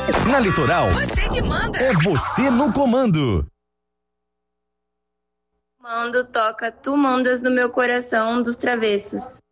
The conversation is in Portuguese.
Na Litoral, Você que manda. é você no comando. Mando toca Tu Mandas no Meu Coração dos Travessos.